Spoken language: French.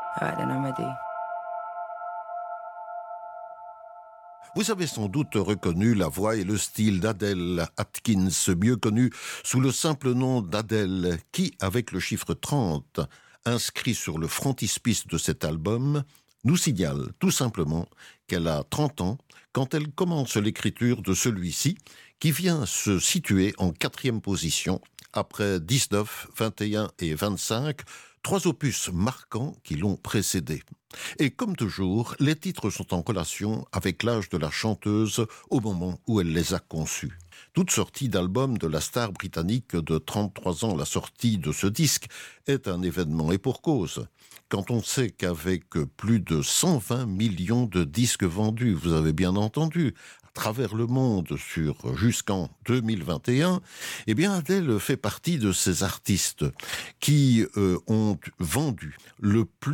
Then I'm ready. Vous avez sans doute reconnu la voix et le style d'Adèle Atkins, mieux connue sous le simple nom d'Adèle, qui, avec le chiffre 30, inscrit sur le frontispice de cet album, nous signale tout simplement qu'elle a 30 ans quand elle commence l'écriture de celui-ci, qui vient se situer en 4e position, après 19, 21 et 25, 3 opus marquants qui l'ont précédé. Et comme toujours, les titres sont en relation avec l'âge de la chanteuse au moment où elle les a conçus. Toute sortie d'album de la star britannique de 33 ans, la sortie de ce disque, est un événement, et pour cause. Quand on sait qu'avec plus de 120 millions de disques vendus, vous avez bien entendu, à travers le monde jusqu'en 2021, eh bien Adèle fait partie de ces artistes qui ont vendu le plus